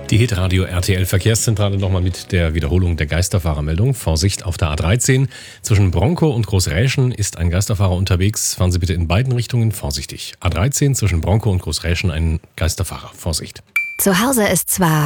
Die Hitradio RTL Verkehrszentrale nochmal mit der Wiederholung der Geisterfahrermeldung. Vorsicht auf der A13. Zwischen Bronkow und Großräschen ist ein Geisterfahrer unterwegs. Fahren Sie bitte in beiden Richtungen vorsichtig. A13 zwischen Bronkow und Großräschen ein Geisterfahrer. Vorsicht. Zu Hause ist zwar